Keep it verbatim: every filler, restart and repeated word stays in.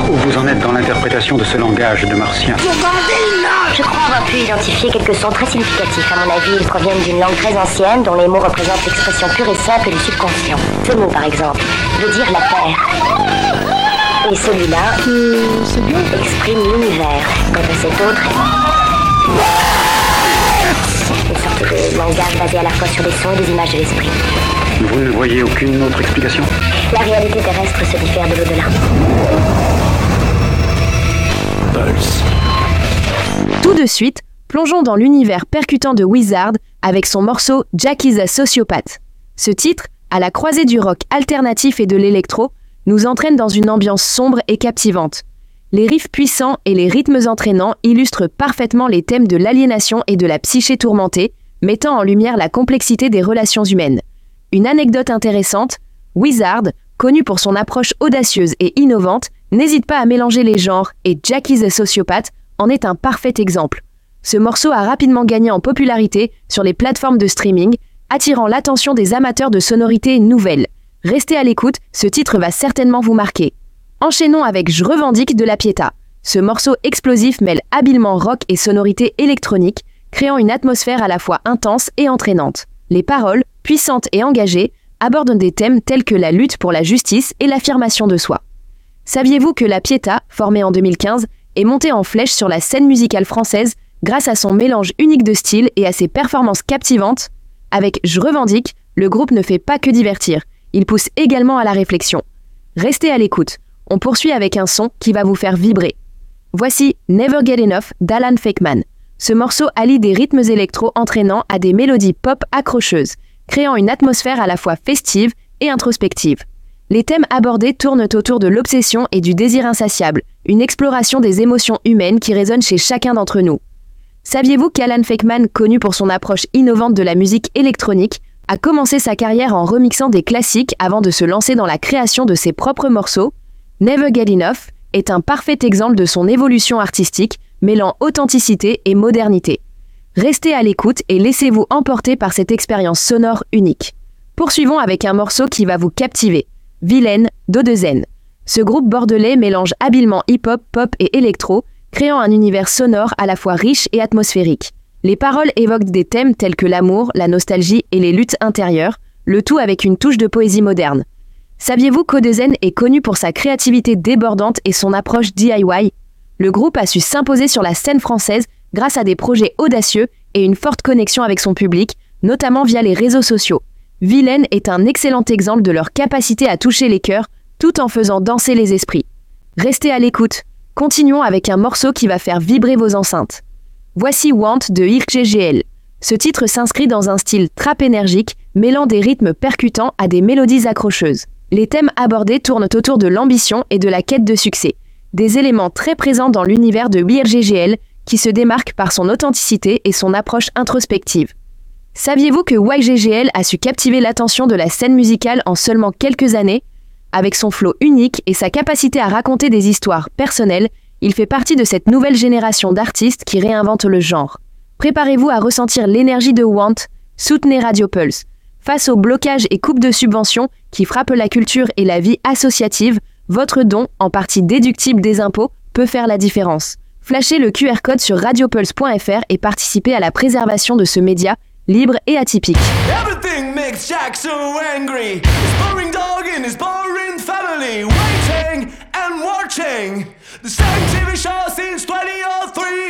où vous en êtes dans l'interprétation de ce langage de martien? Je crois avoir pu identifier quelques sons très significatifs. À mon avis, ils proviennent d'une langue très ancienne dont les mots représentent l'expression pure et simple du subconscient. Ce mot, par exemple, veut dire la terre. Et celui-là euh, exprime l'univers. Quant à cet autre, une sorte de langage basé à la fois sur des sons et des images de l'esprit. Vous ne voyez aucune autre explication? La réalité terrestre se diffère de l'au-delà. Pulse. Tout de suite, plongeons dans l'univers percutant de Wizard avec son morceau Jack is a Sociopath. Ce titre, à la croisée du rock alternatif et de l'électro, nous entraîne dans une ambiance sombre et captivante. Les riffs puissants et les rythmes entraînants illustrent parfaitement les thèmes de l'aliénation et de la psyché tourmentée, mettant en lumière la complexité des relations humaines. Une anecdote intéressante, Wizard, connu pour son approche audacieuse et innovante, n'hésite pas à mélanger les genres et Jack is a Sociopath en est un parfait exemple. Ce morceau a rapidement gagné en popularité sur les plateformes de streaming, attirant l'attention des amateurs de sonorités nouvelles. Restez à l'écoute, ce titre va certainement vous marquer. Enchaînons avec Je revendique de La Pietà. Ce morceau explosif mêle habilement rock et sonorités électroniques, créant une atmosphère à la fois intense et entraînante. Les paroles, puissantes et engagées, abordent des thèmes tels que la lutte pour la justice et l'affirmation de soi. Saviez-vous que La Pietà, formée en deux mille quinze, est montée en flèche sur la scène musicale française grâce à son mélange unique de styles et à ses performances captivantes? Avec Je revendique, le groupe ne fait pas que divertir, il pousse également à la réflexion. Restez à l'écoute, on poursuit avec un son qui va vous faire vibrer. Voici Never Get Enough d'Alan Fakeman. Ce morceau allie des rythmes électro entraînants à des mélodies pop accrocheuses, créant une atmosphère à la fois festive et introspective. Les thèmes abordés tournent autour de l'obsession et du désir insatiable, une exploration des émotions humaines qui résonnent chez chacun d'entre nous. Saviez-vous qu'Alan Fakeman, connu pour son approche innovante de la musique électronique, a commencé sa carrière en remixant des classiques avant de se lancer dans la création de ses propres morceaux? Never Get Enough est un parfait exemple de son évolution artistique, mêlant authenticité et modernité. Restez à l'écoute et laissez-vous emporter par cette expérience sonore unique. Poursuivons avec un morceau qui va vous captiver. Vilaine d'Odezen. Ce groupe bordelais mélange habilement hip-hop, pop et électro, créant un univers sonore à la fois riche et atmosphérique. Les paroles évoquent des thèmes tels que l'amour, la nostalgie et les luttes intérieures, le tout avec une touche de poésie moderne. Saviez-vous qu'Odezen est connu pour sa créativité débordante et son approche D I Y? Le groupe a su s'imposer sur la scène française grâce à des projets audacieux et une forte connexion avec son public, notamment via les réseaux sociaux. Vilaine est un excellent exemple de leur capacité à toucher les cœurs tout en faisant danser les esprits. Restez à l'écoute. Continuons avec un morceau qui va faire vibrer vos enceintes. Voici Want de Y G G L. Ce titre s'inscrit dans un style trap énergique, mêlant des rythmes percutants à des mélodies accrocheuses. Les thèmes abordés tournent autour de l'ambition et de la quête de succès. Des éléments très présents dans l'univers de Y G G L qui se démarque par son authenticité et son approche introspective. Saviez-vous que Y G G L a su captiver l'attention de la scène musicale en seulement quelques années? Avec son flow unique et sa capacité à raconter des histoires personnelles, il fait partie de cette nouvelle génération d'artistes qui réinventent le genre. Préparez-vous à ressentir l'énergie de Want, soutenez Radio Pulse. Face aux blocages et coupes de subventions qui frappent la culture et la vie associative, votre don, en partie déductible des impôts, peut faire la différence. Flashez le Q R code sur radiopulse point f r et participez à la préservation de ce média libre et atypique. Everything makes Jack so angry. His boring dog and his boring family, waiting and watching the same T V show since twenty oh three.